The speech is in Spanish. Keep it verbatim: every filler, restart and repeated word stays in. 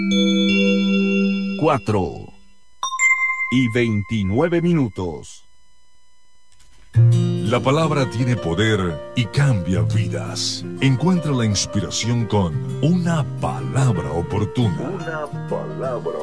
Cuatro y veintinueve minutos. La palabra tiene poder y cambia vidas. Encuentra la inspiración con una palabra oportuna. Una palabra